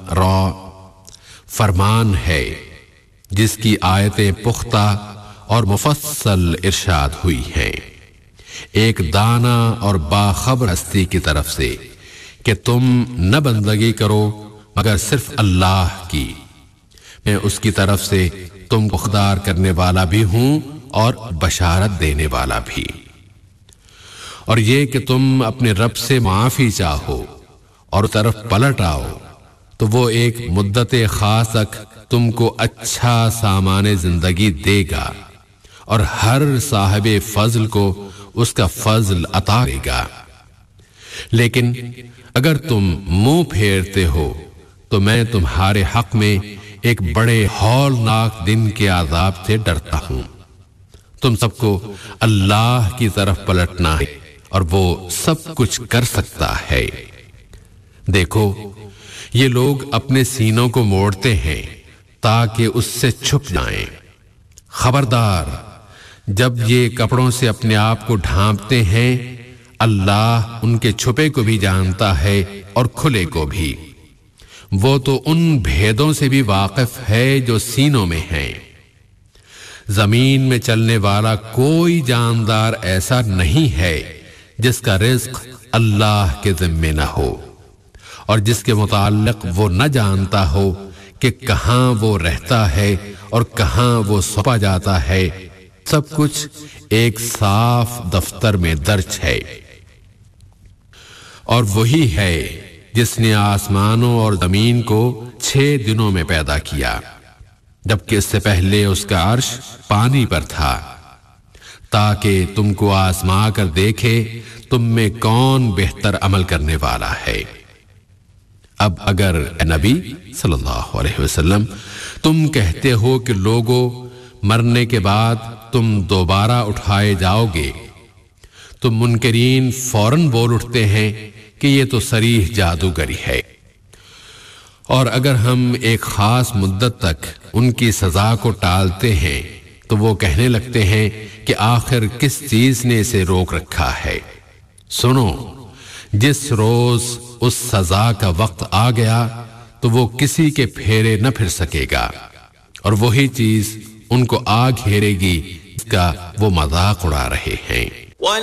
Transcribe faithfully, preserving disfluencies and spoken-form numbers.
را فرمان ہے جس کی آیتیں پختہ اور مفصل ارشاد ہوئی ہیں، ایک دانا اور باخبر ہستی کی طرف سے کہ تم نہ بندگی کرو مگر صرف اللہ کی، میں اس کی طرف سے تم کو خبردار کرنے والا بھی ہوں اور بشارت دینے والا بھی۔ اور یہ کہ تم اپنے رب سے معافی چاہو اور طرف پلٹ آؤ تو وہ ایک مدت خاص تک تم کو اچھا سامان زندگی دے گا اور ہر صاحب فضل کو اس کا فضل عطا کرے گا۔ لیکن اگر تم منہ پھیرتے ہو تو میں تمہارے حق میں ایک بڑے ہولناک دن کے عذاب سے ڈرتا ہوں۔ تم سب کو اللہ کی طرف پلٹنا ہے اور وہ سب کچھ کر سکتا ہے۔ دیکھو یہ لوگ اپنے سینوں کو موڑتے ہیں تاکہ اس سے چھپ جائیں۔ خبردار، جب یہ کپڑوں سے اپنے آپ کو ڈھانپتے ہیں، اللہ ان کے چھپے کو بھی جانتا ہے اور کھلے کو بھی۔ وہ تو ان بھیدوں سے بھی واقف ہے جو سینوں میں ہیں۔ زمین میں چلنے والا کوئی جاندار ایسا نہیں ہے جس کا رزق اللہ کے ذمے نہ ہو اور جس کے متعلق وہ نہ جانتا ہو کہ کہاں وہ رہتا ہے اور کہاں وہ سونپا جاتا ہے۔ سب کچھ ایک صاف دفتر میں درج ہے۔ اور وہی ہے جس نے آسمانوں اور زمین کو چھ دنوں میں پیدا کیا، جبکہ اس سے پہلے اس کا عرش پانی پر تھا، تاکہ تم کو آزما کر دیکھے تم میں کون بہتر عمل کرنے والا ہے۔ اب اگر اے نبی صلی اللہ علیہ وسلم تم کہتے ہو کہ لوگوں مرنے کے بعد تم دوبارہ اٹھائے جاؤ گے، تو منکرین فوراً بول اٹھتے ہیں کہ یہ تو صریح جادوگری ہے۔ اور اگر ہم ایک خاص مدت تک ان کی سزا کو ٹالتے ہیں تو وہ کہنے لگتے ہیں کہ آخر کس چیز نے اسے روک رکھا ہے۔ سنو، جس روز اس سزا کا وقت آ گیا تو وہ کسی کے پھیرے نہ پھر سکے گا، اور وہی چیز ان کو آ گھیرے گی جس کا وہ مذاق اڑا رہے ہیں۔